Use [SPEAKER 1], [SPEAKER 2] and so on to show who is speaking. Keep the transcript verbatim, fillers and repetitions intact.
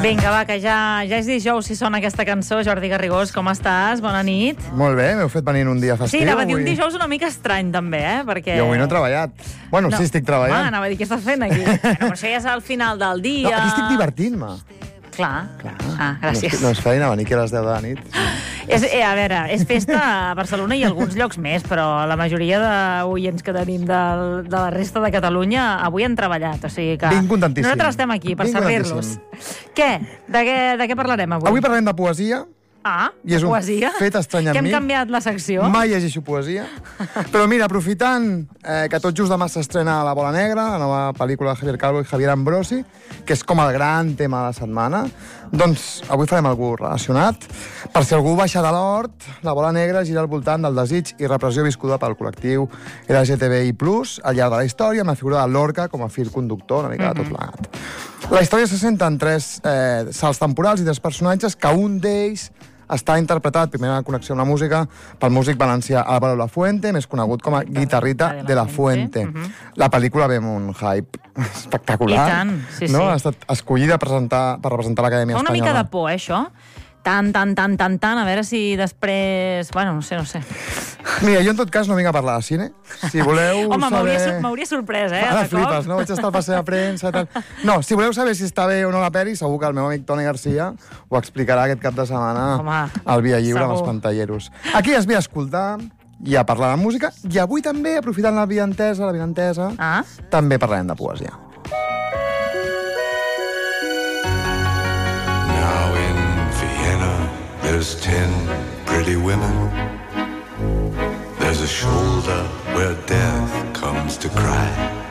[SPEAKER 1] Vinga, va, que ja, ja és dijous si sona aquesta cançó. Jordi Garrigós, com estàs? Bona nit.
[SPEAKER 2] Molt bé, m'heu fet venir un dia festiu.
[SPEAKER 1] Sí, anava a dir un
[SPEAKER 2] avui.
[SPEAKER 1] dijous una mica estrany, també, eh? Perquè...
[SPEAKER 2] I avui no he treballat. Bueno,
[SPEAKER 1] No.
[SPEAKER 2] sí, estic treballant.
[SPEAKER 1] Home, anava a dir, què estàs fent aquí? Bueno, això ja és al final del dia.
[SPEAKER 2] No, aquí estic divertint-me.
[SPEAKER 1] Clar.
[SPEAKER 2] Clar.
[SPEAKER 1] Ah, gràcies.
[SPEAKER 2] No, no és feina venir aquí a les deu de la nit.
[SPEAKER 1] És, eh, a veure, és festa a Barcelona i alguns llocs més, però la majoria d'oients que tenim de, de la resta de Catalunya avui han treballat, o sigui que...
[SPEAKER 2] Vinc contentíssim.
[SPEAKER 1] Nosaltres estem aquí per
[SPEAKER 2] Vinc
[SPEAKER 1] servir-los. Què? De què, de què parlarem avui?
[SPEAKER 2] Avui parlem de poesia.
[SPEAKER 1] Ah,
[SPEAKER 2] I és un
[SPEAKER 1] poesia?
[SPEAKER 2] fet estrany en
[SPEAKER 1] Que hem
[SPEAKER 2] mi.
[SPEAKER 1] canviat la secció?
[SPEAKER 2] Mai llegeixo poesia. Però mira, aprofitant eh, que tot just demà s'estrena La Bola Negra, la nova pel·lícula de Javier Calvo i Javier Ambrosi, que és com el gran tema de la setmana, doncs avui farem algú relacionat. Per si algú baixa de l'hort, La Bola Negra gira al voltant del desig i repressió viscuda pel col·lectiu L G T B I plus, al llarg de la història, amb la figura de Lorca com a fil conductor, una mica de tot plegat. La història se senta en tres eh, salts temporals i tres personatges, que un d'ells està interpretat, primera connexió amb la música, pel músic valencià Álvaro Lafuente, més conegut com a Guitarrita de la Fuente.
[SPEAKER 1] Uh-huh.
[SPEAKER 2] La pel·lícula ve amb un hype espectacular.
[SPEAKER 1] I tant, sí,
[SPEAKER 2] no?
[SPEAKER 1] sí.
[SPEAKER 2] Ha estat escollida per, presentar, per representar l'Acadèmia
[SPEAKER 1] Fa una
[SPEAKER 2] Espanyola.
[SPEAKER 1] mica de por, eh, això? Tant, tant, tant, tant, tant, a veure si després... Bueno, no sé, no sé.
[SPEAKER 2] Mira, jo en tot cas no vinc a parlar de cine. Si voleu
[SPEAKER 1] Home,
[SPEAKER 2] saber...
[SPEAKER 1] m'hauria sor- m'hauria sorprès, eh,
[SPEAKER 2] Ara
[SPEAKER 1] de cop.
[SPEAKER 2] flipes, no? Vaig estar al passeig de premsa i tal. No, si voleu saber si està bé o no la pel·li, segur que el meu amic Toni Garcia ho explicarà aquest cap de setmana
[SPEAKER 1] Home,
[SPEAKER 2] al Via Lliure amb els
[SPEAKER 1] segur.
[SPEAKER 2] pantalleros. Aquí es ve a escoltar i a parlar de música, i avui també, aprofitant la viantesa, la viantesa,
[SPEAKER 1] Ah?
[SPEAKER 2] també parlarem de poesia.
[SPEAKER 3] Now in Vienna, there's ten pretty women. There's a shoulder where death comes to cry.